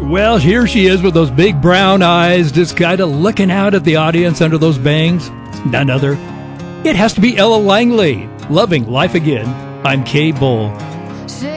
Well, here she is with those big brown eyes, just kind of looking out at the audience under those bangs. None other. It has to be Ella Langley, loving life again. I'm Kay Bull.